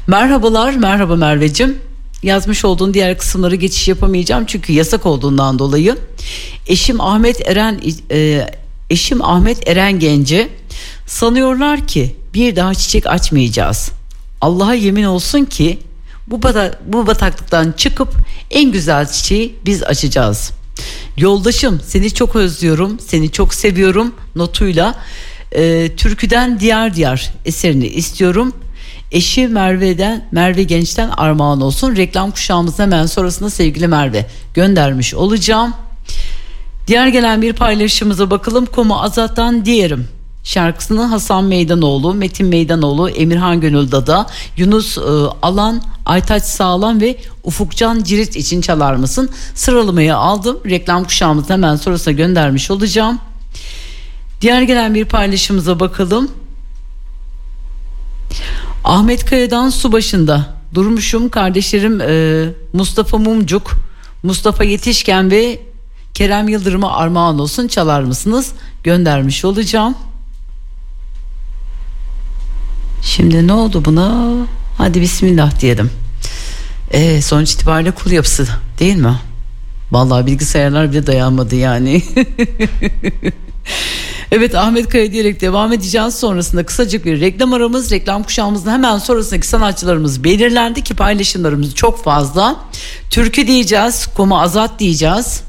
Merhabalar, merhaba Merveciğim. Yazmış olduğun diğer kısımları geçiş yapamayacağım çünkü yasak olduğundan dolayı. Eşim Ahmet Eren Gence, sanıyorlar ki bir daha çiçek açmayacağız. Allah'a yemin olsun ki bu bataklıktan çıkıp en güzel çiçeği biz açacağız. Yoldaşım, seni çok özlüyorum, seni çok seviyorum notuyla türküden Diyar Diyar eserini istiyorum. Eşi Merve Genç'ten armağan olsun. Reklam kuşağımızın hemen sonrasında sevgili Merve göndermiş olacağım. Diğer gelen bir paylaşımıza bakalım. Koma Azat'tan Diyerim şarkısını Hasan Meydanoğlu, Metin Meydanoğlu, Emirhan Gönüldada, Yunus Alan, Aytaç Sağlam ve Ufukcan Cirit için çalar mısın? Sıralamayı aldım. Reklam kuşağımızın hemen sonrasında göndermiş olacağım. Diğer gelen bir paylaşımıza bakalım. Ahmet Kaya'dan su başında durmuşum, kardeşlerim Mustafa Mumcuk, Mustafa Yetişken ve Kerem Yıldırım'a armağan olsun, çalar mısınız? Göndermiş olacağım. Şimdi ne oldu buna? Hadi bismillah diyelim. Sonuç itibariyle kul yapısı değil mi? Vallahi bilgisayarlar bile dayanmadı yani. Evet, Ahmet Kaya diyerek devam edeceğiz. Sonrasında kısacık bir reklam aramız. Reklam kuşağımızın hemen sonrasındaki sanatçılarımız belirlendi ki paylaşımlarımız çok fazla. Türkü diyeceğiz, Koma Azat diyeceğiz.